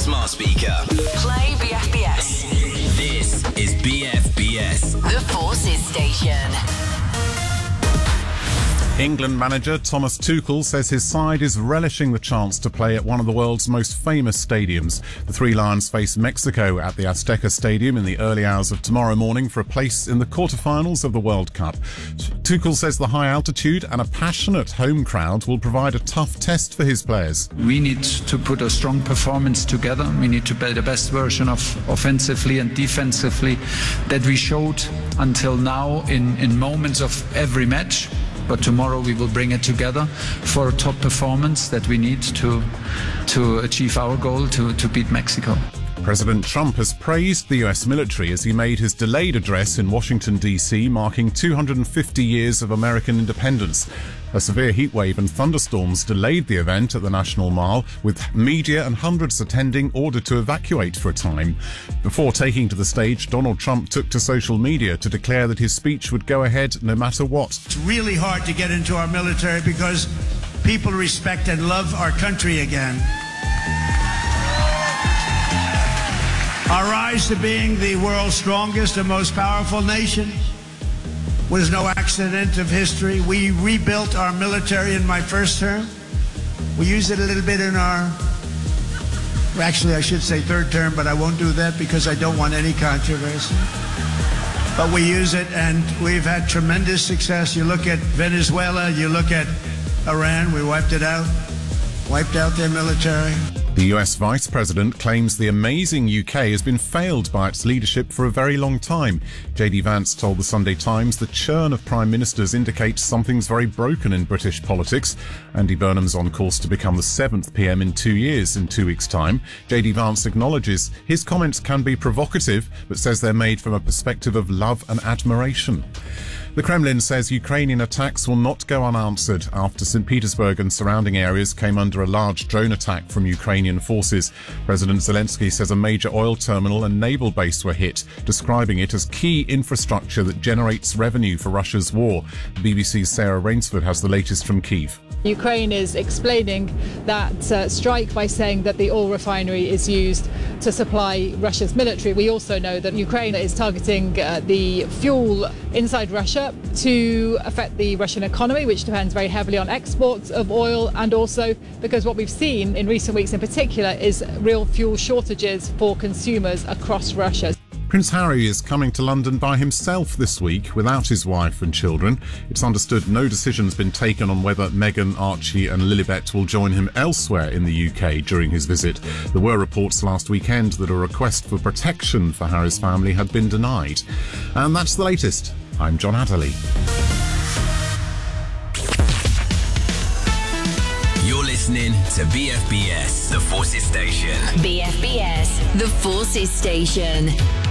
smart speaker. Play BFBS. This is BFBS. The Forces Station. England manager Thomas Tuchel says his side is relishing the chance to play at one of the world's most famous stadiums. The Three Lions face Mexico at the Azteca Stadium in the early hours of tomorrow morning for a place in the quarterfinals of the World Cup. Tuchel says the high altitude and a passionate home crowd will provide a tough test for his players. We need to put a strong performance together. We need to build the best version of offensively and defensively that we showed until now in moments of every match. But tomorrow we will bring it together for a top performance that we need to achieve our goal to beat Mexico. President Trump has praised the US military as he made his delayed address in Washington, D.C., marking 250 years of American independence. A severe heatwave and thunderstorms delayed the event at the National Mall, with media and hundreds attending ordered to evacuate for a time. Before taking to the stage, Donald Trump took to social media to declare that his speech would go ahead no matter what. It's really hard to get into our military because people respect and love our country again. Our rise to being the world's strongest and most powerful nation was no accident of history. We rebuilt our military in my first term. We used it a little bit in our, actually I should say third term, but I won't do that because I don't want any controversy. But we use it and we've had tremendous success. You look at Venezuela, you look at Iran, we wiped out their military. The US Vice President claims the amazing UK has been failed by its leadership for a very long time. JD Vance told the Sunday Times the churn of prime ministers indicates something's very broken in British politics. Andy Burnham's on course to become the 7th PM in 2 years in 2 weeks' time. JD Vance acknowledges his comments can be provocative, but says they're made from a perspective of love and admiration. The Kremlin says Ukrainian attacks will not go unanswered after St. Petersburg and surrounding areas came under a large drone attack from Ukrainian forces. President Zelensky says a major oil terminal and naval base were hit, describing it as key infrastructure that generates revenue for Russia's war. The BBC's Sarah Rainsford has the latest from Kyiv. Ukraine is explaining that strike by saying that the oil refinery is used to supply Russia's military. We also know that Ukraine is targeting the fuel inside Russia to affect the Russian economy, which depends very heavily on exports of oil, and also because what we've seen in recent weeks in particular is real fuel shortages for consumers across Russia. Prince Harry is coming to London by himself this week without his wife and children. It's understood no decision's been taken on whether Meghan, Archie and Lilibet will join him elsewhere in the UK during his visit. There were reports last weekend that a request for protection for Harry's family had been denied. And that's the latest. I'm John Hatterley. You're listening to BFBS, the Forces Station. BFBS. The Forces Station.